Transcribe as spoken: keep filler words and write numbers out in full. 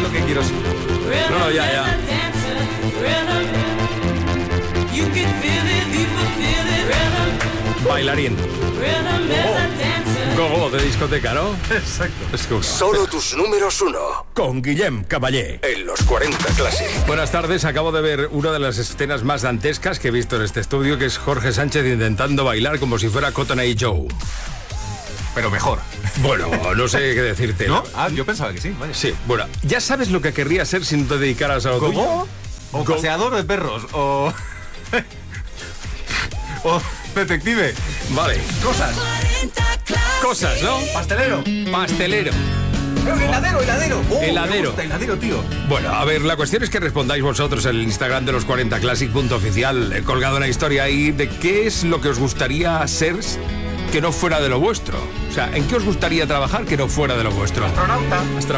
lo que quiero. No, no, ya, ya. Bailarín. Oh. Gogo de discoteca, ¿no? Exacto. Es que... Solo tus números uno. Con Guillem Caballé. En los cuarenta Classic. Buenas tardes, acabo de ver una de las escenas más dantescas que he visto en este estudio, que es Jorge Sánchez intentando bailar como si fuera Cotton Eye Joe. Pero mejor. Bueno, no sé qué decirte. ¿No? Ah, yo pensaba que sí, vale. Sí, bueno, ya sabes lo que querrías ser si no te dedicaras a lo tuyo. ¿Cómo? O Go- paseador de perros, o... o detective. Vale, Cosas. cosas, ¿no? Pastelero. Pastelero. Heladero, heladero. Oh, Heladero. me gusta, heladero, tío. Bueno, a ver, la cuestión es que respondáis vosotros en el Instagram de los cuarenta Classic punto oficial. He colgado una historia ahí de qué es lo que os gustaría ser que no fuera de lo vuestro. O sea, ¿en qué os gustaría trabajar que no fuera de lo vuestro? Astronauta. Astro-